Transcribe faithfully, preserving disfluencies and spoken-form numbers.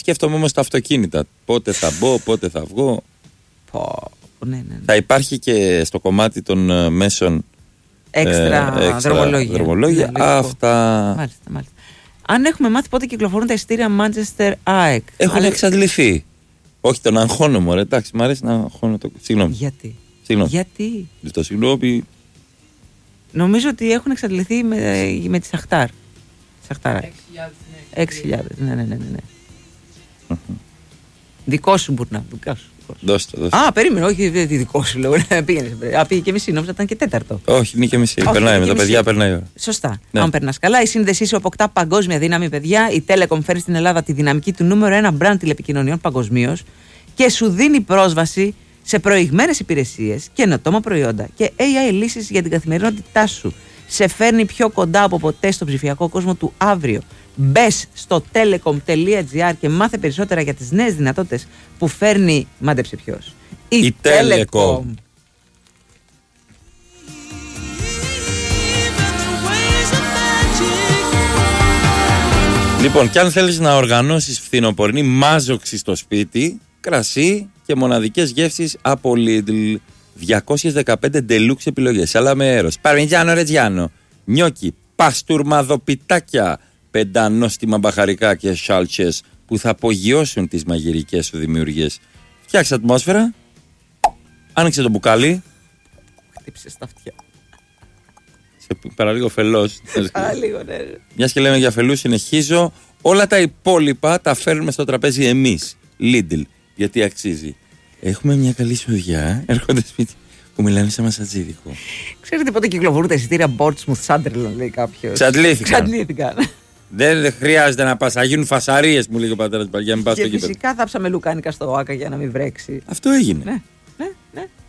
Σκέφτομαι όμως τα αυτοκίνητα. Πότε θα μπω, πότε θα βγω. Πω, ναι, ναι, ναι. Θα υπάρχει και στο κομμάτι των uh, μέσων έξτρα, ε, έξτρα δρομολόγια. δρομολόγια. Ναι, αυτά. Μάλιστα, μάλιστα. Αν έχουμε μάθει πότε κυκλοφορούν τα εισιτήρια Manchester ΑΕΚ. Έχουν Αλλά... εξαντληθεί. Όχι, τον αγχώνω μου, ρε. Εντάξει, μου αρέσει να αγχώνω το. Συγγνώμη. Γιατί. Συγγνώμη. Γιατί. Το συγγνώμη. Νομίζω ότι έχουν εξαντληθεί με, με τη Σαχτάρ. Σαχτάρ. έξι χιλιάδες. Ναι, ναι, ναι. ναι. Mm-hmm. Δικό σου μπορεί να. Δικό σου. Δώστε, δώστε. Α, περίμενε, όχι δικό σου λέω. Πήγαινε. Α, πήγε και μισή, νόμιζα ήταν και τέταρτο. Όχι, είναι και μισή. Όχι, περνάει με τα μισή. Παιδιά, περνάει. Σωστά. Ναι. Αν περνά καλά, η σύνδεσή σου αποκτά παγκόσμια δύναμη, παιδιά. Η Telecom φέρει στην Ελλάδα τη δυναμική του νούμερο ένα brand τηλεπικοινωνιών παγκοσμίως και σου δίνει πρόσβαση σε προηγμένες υπηρεσίες, καινοτόμα προϊόντα και έι άι λύσεις για την καθημερινότητά σου. Σε φέρνει πιο κοντά από ποτέ στο ψηφιακό κόσμο του αύριο. Μπες στο telecom τελεία gr και μάθε περισσότερα για τις νέες δυνατότητες που φέρνει, μάντεψε ποιος, η, η Telecom. Telecom. Λοιπόν, κι αν θέλεις να οργανώσεις φθινοπορεινή μάζοξη στο σπίτι, κρασί και μοναδικές γεύσεις από Lidl. διακόσιες δεκαπέντε deluxe επιλογές. Αλλά με έρος. Παρμιτζάνο ρετζιάνο. Νιόκι. Παστούρμαδοπιτάκια. Πεντανόστιμα μπαχαρικά και σάλτσες που θα απογειώσουν τις μαγειρικές σου δημιουργίες. Φτιάξε ατμόσφαιρα. Άνοιξε το μπουκάλι. Χτύψε στα αυτιά. Σε παραλίγο φελός. Παραλίγο, ναι. Μιας και λέμε για φελούς, συνεχίζω. Όλα τα υπόλοιπα τα φέρνουμε στο τραπέζι εμείς. Lidl. Γιατί αξίζει. Έχουμε μια καλή σοδιά. Έρχονται σπίτι που μιλάνε σαν μασατζίδικο. Ξέρετε πότε κυκλοφορούν τα εισιτήρια Portsmouth Sunderland, λέει κάποιος. Ξαντλήθηκαν. Ξαντλήθηκαν. Δεν χρειάζεται να πας. Θα γίνουν φασαρίες, μου λέει ο πατέρας. Για να μην πας στο Και γήπεδο. φυσικά θάψαμε λουκάνικα στο ΆΚΑ για να μην βρέξει. Αυτό έγινε. Ναι, ναι, ναι.